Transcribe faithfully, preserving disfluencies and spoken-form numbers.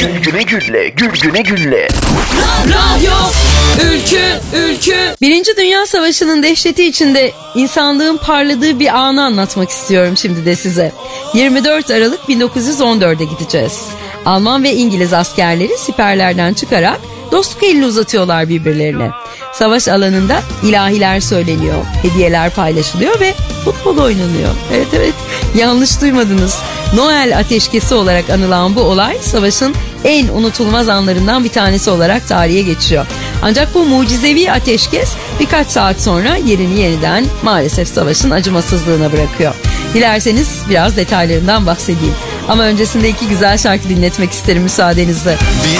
Gül güne gülle, gül güne gülle. Radyo Ülkü, Ülkü. Birinci Dünya Savaşı'nın dehşeti içinde insanlığın parladığı bir anı anlatmak istiyorum şimdi de size. yirmi dört Aralık bin dokuz yüz on dörde gideceğiz. Alman ve İngiliz askerleri siperlerden çıkarak dostluk elini uzatıyorlar birbirlerine. Savaş alanında ilahiler söyleniyor, hediyeler paylaşılıyor ve futbol oynanıyor. Evet evet, yanlış duymadınız. Noel ateşkesi olarak anılan bu olay savaşın en unutulmaz anlarından bir tanesi olarak tarihe geçiyor. Ancak bu mucizevi ateşkes birkaç saat sonra yerini yeniden maalesef savaşın acımasızlığına bırakıyor. Dilerseniz biraz detaylarından bahsedeyim. Ama öncesinde iki güzel şarkı dinletmek isterim müsaadenizle. Bir